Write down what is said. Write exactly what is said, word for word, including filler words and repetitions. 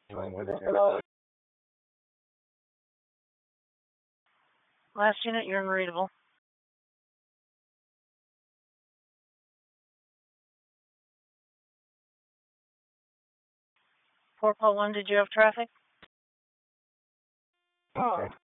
Anyone with it? Last unit, you're unreadable. four point one, did you have traffic? Okay.